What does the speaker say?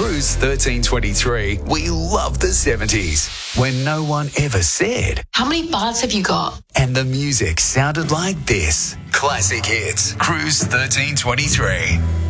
Cruise 1323, we love the 70s, when no one ever said, "How many bars have you got?" and the music sounded like this. Classic hits, Cruise 1323.